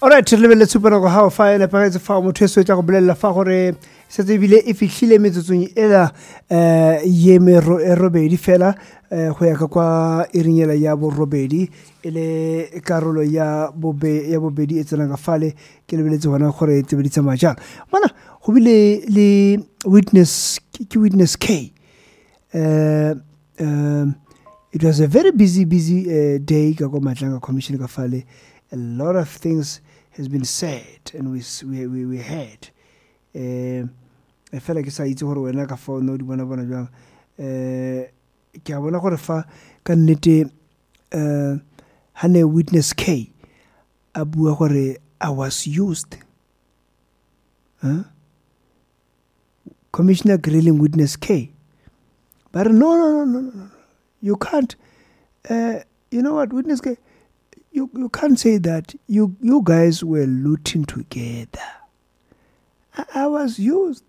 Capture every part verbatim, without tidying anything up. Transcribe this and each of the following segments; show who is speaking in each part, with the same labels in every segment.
Speaker 1: Alright, re lebeletse tsupana go ha o fa ene pa etsa fa motho se tla go bolella fa gore se tse bile e fihlile metsotsong ela eh ye me robedi fela go ya ka kwa irinyela ya bo robedi ele karolo ya bobe ya bobedi e tsena ga fale ke lebeletse gona gore tse bedi tsama jang mana go bile le witness ki witness K uh um it was a very busy busy uh, day ka go matlanga commission ka fale. A lot of things has been said and we we we, we heard. Uh, I feel like it's a itse gore wena ka fa no di bona bona jang eh ke a bona gore fa ka nnete uh hane witness K a bua gore I was used. Huh? Commissioner grilling witness K. But no no no no no. You can't uh you know what witness K You you can't say that you you guys were looting together. I, I was used.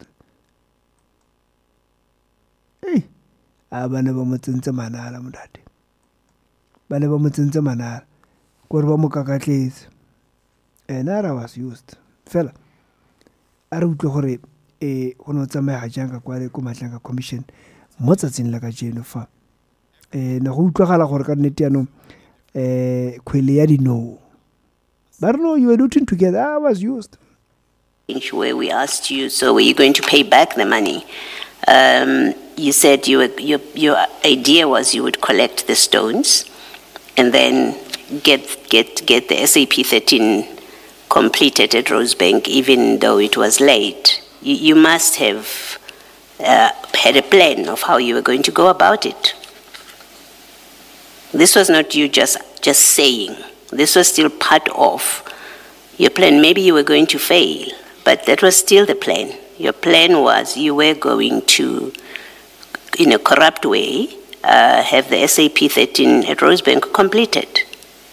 Speaker 1: Hey, abana ba motsentse manala modate. Bana ba motsentse manala. Gore ba mokakatletse. And I was used. Fela. A re utlwe gore eh go no tsamaya jang ka kwa le ko matlanga commission mo tsatsing la ka jeno fa. Eh na go utlwagala gore ka nnete ya no Uh, no. But no, you were looting together. I was used.
Speaker 2: Where we asked you, so were you going to pay back the money? Um, you said you were, your your idea was you would collect the stones, and then get get get the S A P thirteen completed at Rosebank, even though it was late. You, you must have uh, had a plan of how you were going to go about it. This was not you just, just saying. This was still part of your plan. Maybe you were going to fail, but that was still the plan. Your plan was you were going to, in a corrupt way, uh, have the S A P thirteen at Rosebank completed.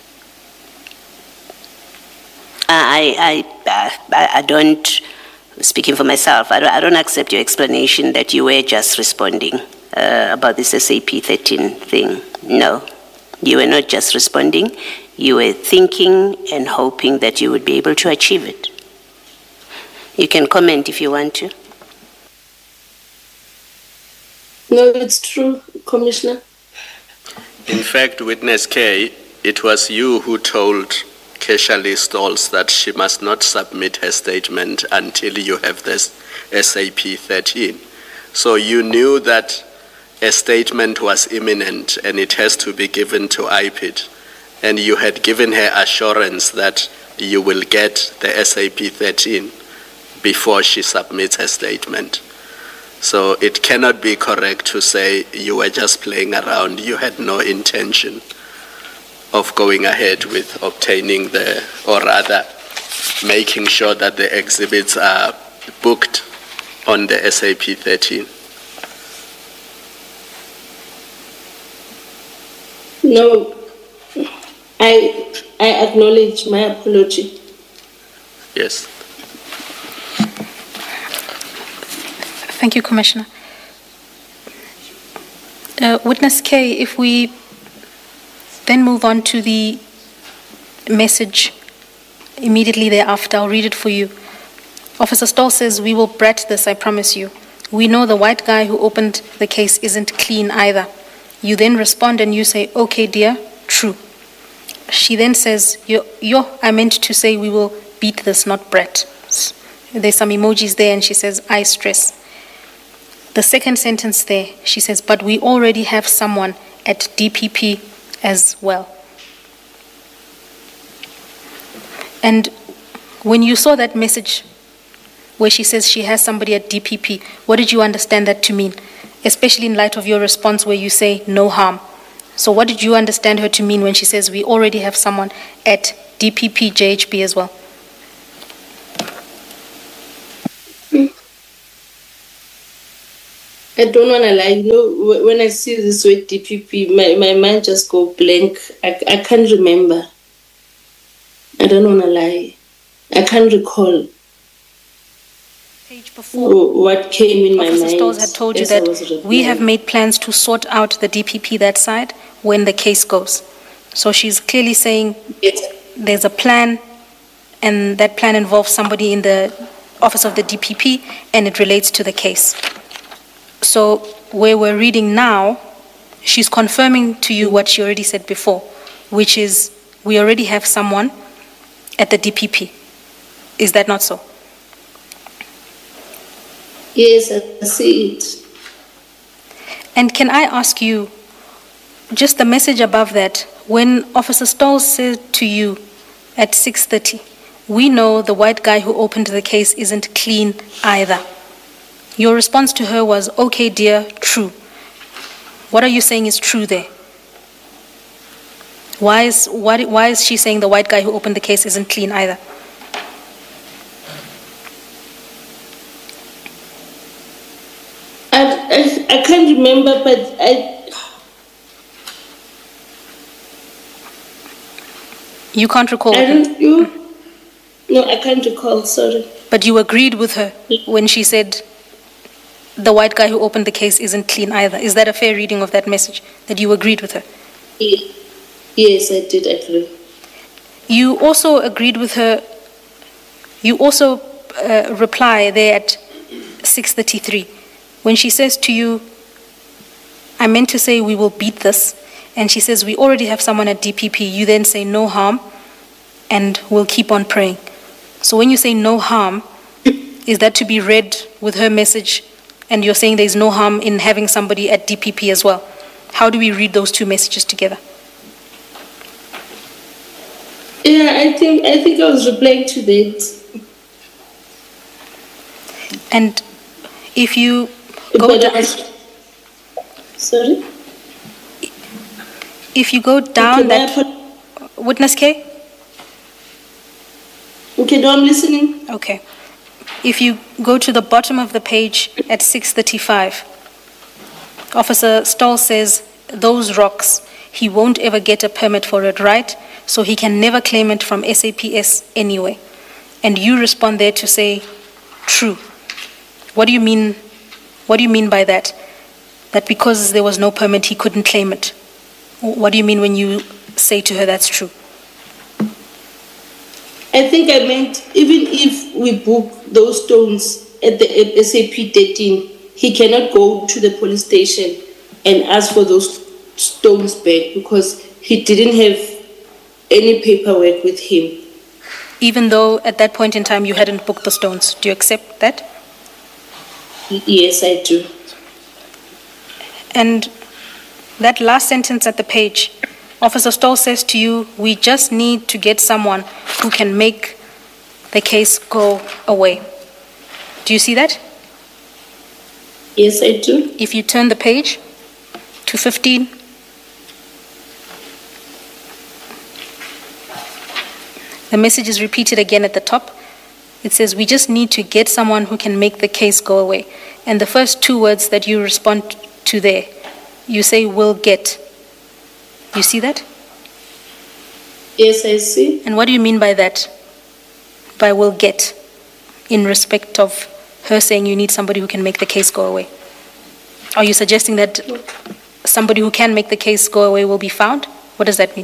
Speaker 2: I, I, I, I don't, speaking for myself, I don't, I don't accept your explanation that you were just responding uh, about this S A P thirteen thing. No. You were not just responding, you were thinking and hoping that you would be able to achieve it. You can comment if you want to.
Speaker 3: No, it's true, Commissioner.
Speaker 4: In fact, Witness K, it was you who told Keisha Lee Stolz that she must not submit her statement until you have this S A P thirteen. So you knew that a statement was imminent and it has to be given to I P I D. And you had given her assurance that you will get the S A P thirteen before she submits her statement. So it cannot be correct to say you were just playing around. You had no intention of going ahead with obtaining the, or rather making sure that the exhibits are booked on the S A P thirteen.
Speaker 3: No, I I acknowledge my apology.
Speaker 4: Yes.
Speaker 5: Thank you, Commissioner. Uh, Witness K, if we then move on to the message immediately thereafter, I'll read it for you. Officer Stoll says, "We will brat this, I promise you. We know the white guy who opened the case isn't clean either." You then respond and you say, "Okay, dear, true." She then says, yo, yo, I meant to say we will beat this, not brat. There's some emojis there and she says, I stress. The second sentence there, she says, but we already have someone at D P P as well. And when you saw that message where she says she has somebody at D P P, what did you understand that to mean? Especially in light of your response where you say no harm. So what did you understand her to mean when she says we already have someone at D P P J H B as well?
Speaker 3: I don't want to lie. You know, when I see this word D P P, my, my mind just go blank. I, I can't remember. I don't want to lie. I can't recall.
Speaker 5: Page before,
Speaker 3: what came in my mind.
Speaker 5: Officer Stolz had told you that we have made plans to sort out the D P P that side when the case goes. So she's clearly saying
Speaker 3: yes.
Speaker 5: There's a plan and that plan involves somebody in the office of the D P P, and it relates to the case. So where we're reading now, she's confirming to you what she already said before, which is we already have someone at the D P P. Is that not so?
Speaker 3: Yes, I see it.
Speaker 5: And can I ask you, just the message above that, when Officer Stoll said to you at six thirty, we know the white guy who opened the case isn't clean either. Your response to her was, okay, dear, true. What are you saying is true there? Why is, why, why is she saying the white guy who opened the case isn't clean either?
Speaker 3: I, I, I can't remember, but I...
Speaker 5: You can't recall?
Speaker 3: I don't, you? No, I can't recall, sorry.
Speaker 5: But you agreed with her when she said the white guy who opened the case isn't clean either. Is that a fair reading of that message, that you agreed with her?
Speaker 3: Yes, I did agree.
Speaker 5: You also agreed with her, you also uh, reply there at six thirty-three. When she says to you, I meant to say we will beat this, and she says we already have someone at D P P, you then say no harm, and we'll keep on praying. So when you say no harm, is that to be read with her message, and you're saying there's no harm in having somebody at D P P as well? How do we read those two messages together?
Speaker 3: Yeah, I think I think I was replying to that.
Speaker 5: And if you go
Speaker 3: But
Speaker 5: down,
Speaker 3: I, sorry?
Speaker 5: if you go down
Speaker 3: Okay,
Speaker 5: that
Speaker 3: my-
Speaker 5: witness K?
Speaker 3: Okay, no, I'm listening.
Speaker 5: Okay. If you go to the bottom of the page at six thirty-five, Officer Stoll says, those rocks, he won't ever get a permit for it, right? So he can never claim it from S A P S anyway. And you respond there to say, true. What do you mean, what do you mean by that? That because there was no permit, he couldn't claim it? What do you mean when you say to her that's true?
Speaker 3: I think I meant even if we book those stones at the at S A P thirteen, he cannot go to the police station and ask for those stones back because he didn't have any paperwork with him.
Speaker 5: Even though at that point in time you hadn't booked the stones, do you accept that?
Speaker 3: Yes, I do.
Speaker 5: And that last sentence at the page, Officer Stoll says to you, we just need to get someone who can make the case go away. Do you see that?
Speaker 3: Yes, I do.
Speaker 5: If you turn the page to fifteen, the message is repeated again at the top. It says, we just need to get someone who can make the case go away. And the first two words that you respond to there, you say, will get. You see that?
Speaker 3: Yes, I see.
Speaker 5: And what do you mean by that? By will get, in respect of her saying you need somebody who can make the case go away? Are you suggesting that somebody who can make the case go away will be found? What does that mean?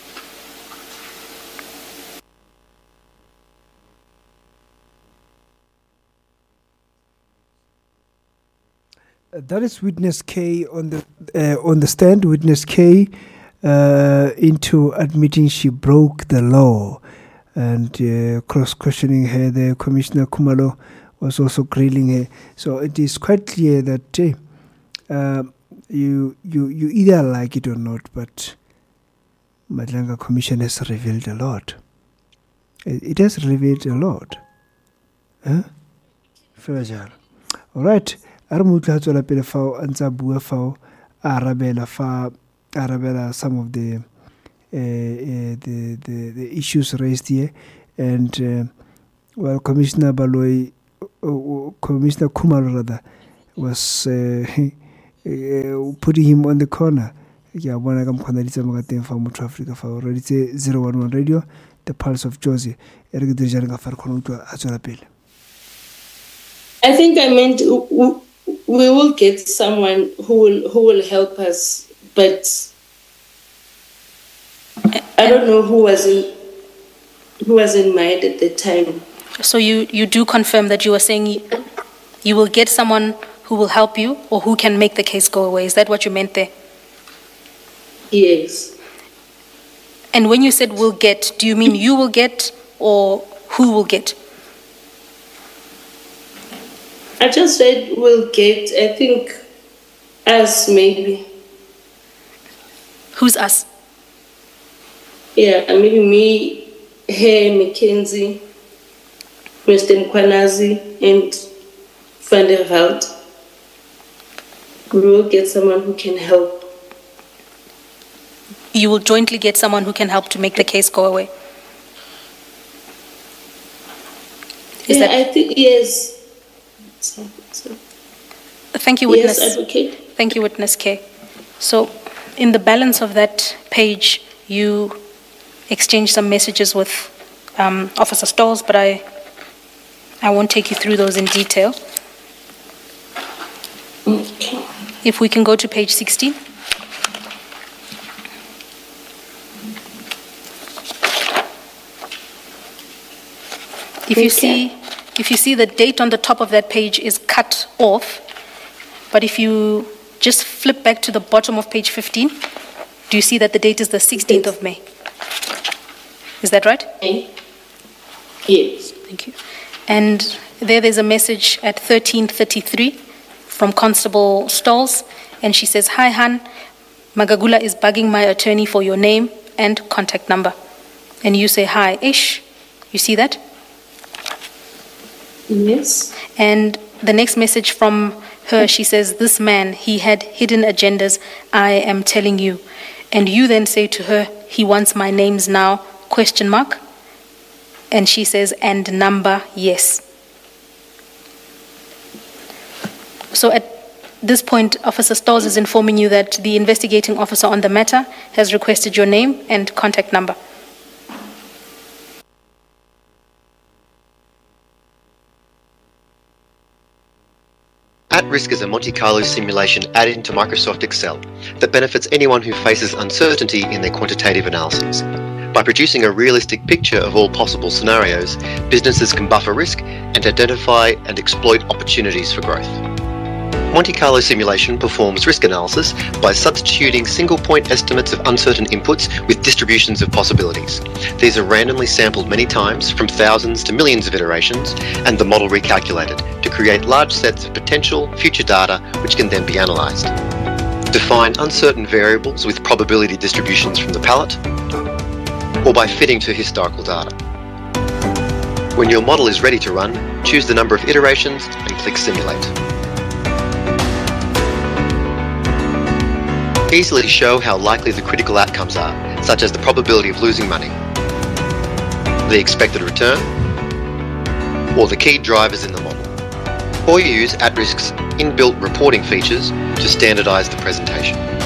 Speaker 1: Uh, That is witness K on the uh, on the stand. Witness K uh, into admitting she broke the law, and uh, cross questioning her. The Commissioner Khumalo was also grilling her. So it is quite clear that uh, uh, you you you either like it or not, but Madlanga Commission has revealed a lot. It, it has revealed a lot. Huh? Fragile. All right. Are mutla tswela pele fao a ntse a bua fao a arabela fa arabela some of the uh, uh, the, the the issues raised here, and uh, well, Commissioner Baloyi, uh, Commissioner Khumalo rather, was uh, uh, putting him on the corner. Yeah, bona ka mkhona ditse mo ka teng fa mo Africa fa o reditse zero one one radio, the pulse of Jozi. E re ke dirisa ka fa re khona utlwa a tswela pele.
Speaker 3: I think I meant we will get someone who will who will help us, but I don't know who was in. who was in mind at the time.
Speaker 5: So you, you do confirm that you were saying you, you will get someone who will help you or who can make the case go away. Is that what you meant there?
Speaker 3: Yes.
Speaker 5: And when you said will get, do you mean you will get or who will get?
Speaker 3: I just said will get, I think us maybe.
Speaker 5: Who's us?
Speaker 3: Yeah, maybe me, her, Mackenzie, Mister Mkwanazi, and Van der Hout. We will get someone who can help.
Speaker 5: You will jointly get someone who can help to make the case go away. Is
Speaker 3: yeah,
Speaker 5: that...
Speaker 3: I think, yes. So, so.
Speaker 5: Thank you, Witness.
Speaker 3: Yes, Advocate.
Speaker 5: Thank you, Witness K. So, in the balance of that page, you exchanged some messages with um, Officer Stolz, but I, I won't take you through those in detail.
Speaker 3: Okay.
Speaker 5: If we can go to page sixteen. If you see, if you see the date on the top of that page is cut off, but if you just flip back to the bottom of page fifteen, do you see that the date is the sixteenth of May? Is that right?
Speaker 3: Yes.
Speaker 5: Thank you. And there there's a message at thirteen thirty-three from Constable Stolz, and she says, "Hi Han, Magagula is bugging my attorney for your name and contact number." And you say, "Hi, Ish." You see that?
Speaker 3: Yes.
Speaker 5: And the next message from her, she says, "This man, he had hidden agendas, I am telling you." And you then say to her, "He wants my names now, question mark." And she says, "And number, yes." So at this point, Officer Stolz is informing you that the investigating officer on the matter has requested your name and contact number.
Speaker 6: At-Risk is a Monte Carlo simulation added into Microsoft Excel that benefits anyone who faces uncertainty in their quantitative analysis. By producing a realistic picture of all possible scenarios, businesses can buffer risk and identify and exploit opportunities for growth. Monte Carlo simulation performs risk analysis by substituting single-point estimates of uncertain inputs with distributions of possibilities. These are randomly sampled many times from thousands to millions of iterations, and the model recalculated to create large sets of potential future data which can then be analysed. Define uncertain variables with probability distributions from the palette, or by fitting to historical data. When your model is ready to run, choose the number of iterations and click Simulate. Easily show how likely the critical outcomes are, such as the probability of losing money, the expected return, or the key drivers in the model. Or use At-Risk's inbuilt reporting features to standardise the presentation.